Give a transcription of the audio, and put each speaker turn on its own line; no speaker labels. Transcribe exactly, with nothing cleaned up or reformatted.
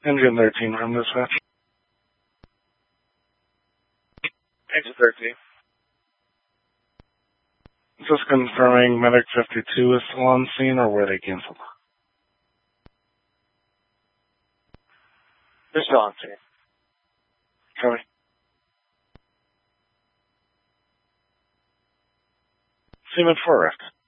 Engine thirteen, room dispatch.
Engine thirteen.
Just confirming Medic fifty-two is still on scene, or were they canceled?
They're still on scene.
Copy. Seaman four, Rift.